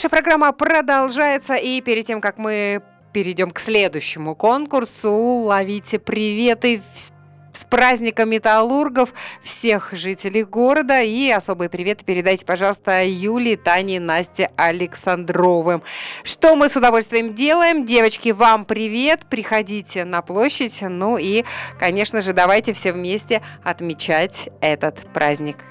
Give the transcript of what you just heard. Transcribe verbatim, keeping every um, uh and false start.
Наша программа продолжается, и перед тем, как мы перейдем к следующему конкурсу, ловите приветы с праздником металлургов всех жителей города. И особые приветы передайте, пожалуйста, Юлии, Тане, Насте, Александровым. Что мы с удовольствием делаем? Девочки, вам привет. Приходите на площадь. Ну и, конечно же, давайте все вместе отмечать этот праздник.